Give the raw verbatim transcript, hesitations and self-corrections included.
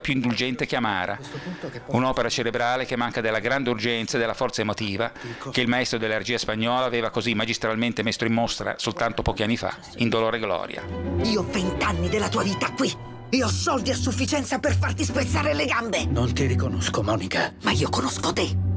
più indulgente che amara, un'opera cerebrale che manca della grande urgenza e della forza emotiva che il maestro della regia spagnola aveva così magistralmente messo in mostra soltanto pochi anni fa, in Dolore e Gloria. Io ho vent'anni della tua vita qui e ho soldi a sufficienza per farti spezzare le gambe. Non ti riconosco, Monica. Ma io conosco te.